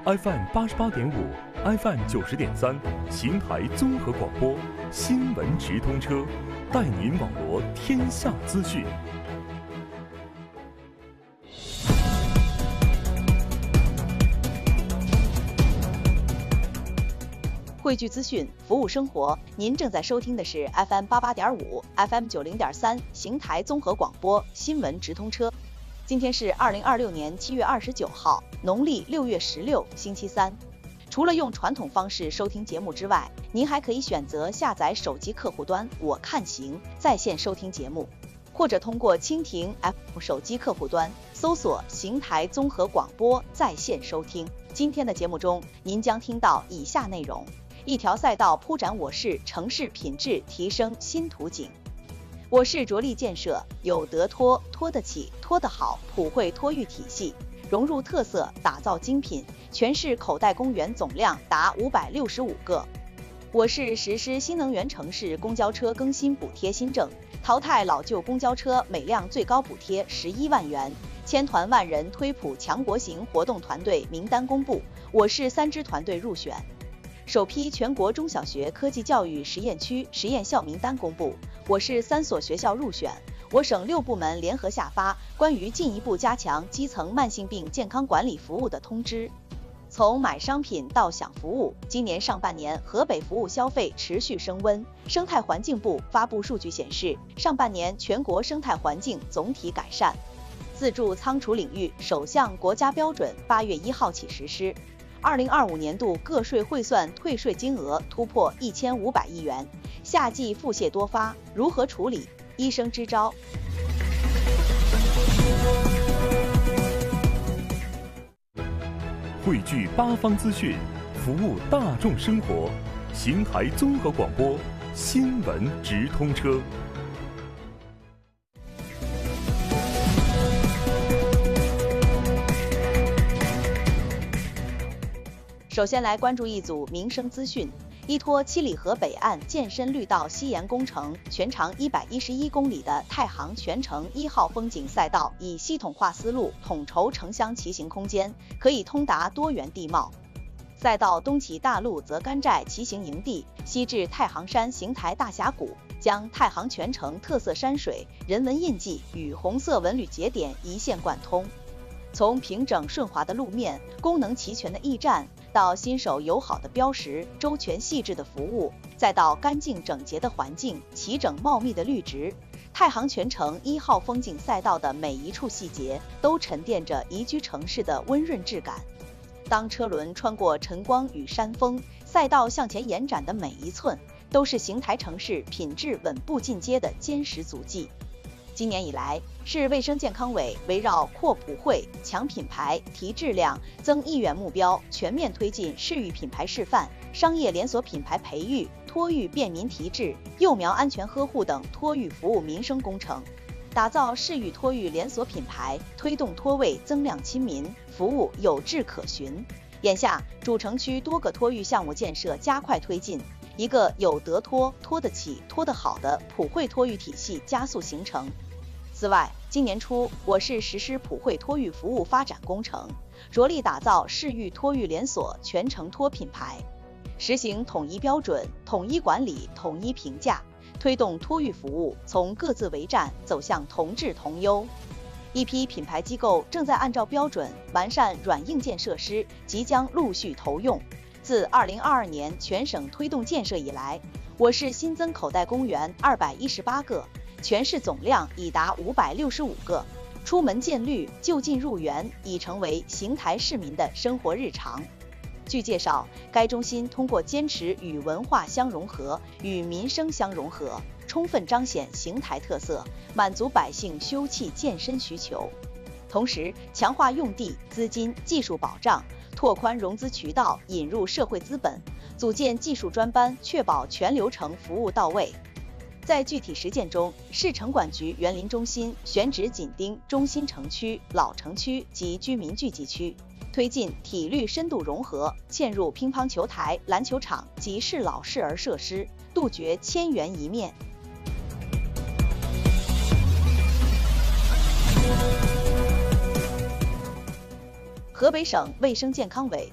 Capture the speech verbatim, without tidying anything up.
F M 八十八点五 ，F M 九十点三，邢台综合广播，新闻直通车，带您网罗天下资讯。 汇聚资讯，服务生活。您正在收听的是 F M 八八点五、F M 九零点三邢台综合广播新闻直通车。今天是二零二六年七月二十九号，农历六月十六，星期三。除了用传统方式收听节目之外，您还可以选择下载手机客户端我看行在线收听节目，或者通过蜻蜓 F M 手机客户端搜索邢台综合广播在线收听。今天的节目中，您将听到以下内容：一条赛道铺展我市城市品质提升新图景。我市着力建设有得托、托得起、托得好普惠托育体系，融入特色，打造精品。全市口袋公园总量达五百六十五个。我市实施新能源城市公交车更新补贴新政，淘汰老旧公交车每辆最高补贴十一万元。千团万人推普强国行活动团队名单公布，我市三支团队入选。首批全国中小学科技教育实验区实验校名单公布，我市三所学校入选。我省六部门联合下发关于进一步加强基层慢性病健康管理服务的通知。从买商品到享服务，今年上半年河北服务消费持续升温。生态环境部发布数据显示，上半年全国生态环境总体改善。自助仓储领域首项国家标准八月一号起实施。二零二五年度个税汇算退税金额突破一千五百亿元，夏季腹泻多发，如何处理？医生支招。 汇聚八方资讯，服务大众生活。邢台综合广播新闻直通车。 首先来关注一组民生资讯。依托七里河北岸健身绿道西延工程，全长一百一十一公里的太行全程一号风景赛道，以系统化思路统筹城乡骑行空间，可以通达多元地貌。赛道东起大路泽干寨骑行营地，西至太行山邢台大峡谷，将太行全程特色山水、人文印记与红色文旅节点一线贯通。从平整顺滑的路面、功能齐全的驿站，到新手友好的标识、周全细致的服务，再到干净整洁的环境、齐整茂密的绿植，太行全程一号风景赛道的每一处细节都沉淀着宜居城市的温润质感。当车轮穿过晨光与山峰，赛道向前延展的每一寸，都是邢台城市品质稳步进阶的坚实足迹。今年以来，市卫生健康委围绕扩普惠、强品牌、提质量、增意愿目标，全面推进市域品牌示范、商业连锁品牌培育、托育便民提质、幼苗安全呵护等托育服务民生工程，打造市域托育连锁品牌，推动托位增量亲民，服务有质可循。眼下，主城区多个托育项目建设加快推进，一个有得托、托得起、托得好的普惠托育体系加速形成。此外，今年初，我市实施普惠托育服务发展工程，着力打造市域托育连锁全程托品牌，实行统一标准、统一管理、统一评价，推动托育服务从各自为战走向同质同优。一批品牌机构正在按照标准完善软硬件设施，即将陆续投用。自二零二二年全省推动建设以来，我市新增口袋公园二百一十八个。全市总量已达五百六十五个，出门见绿、就近入园已成为邢台市民的生活日常。据介绍，该中心通过坚持与文化相融合、与民生相融合，充分彰显邢台特色，满足百姓休憩健身需求。同时，强化用地、资金、技术保障，拓宽融资渠道，引入社会资本，组建技术专班，确保全流程服务到位。在具体实践中，市城管局园林中心选址紧盯中心城区、老城区及居民聚集区，推进体绿深度融合，嵌入乒乓球台、篮球场及适老适儿设施，杜绝千园一面。河北省卫生健康委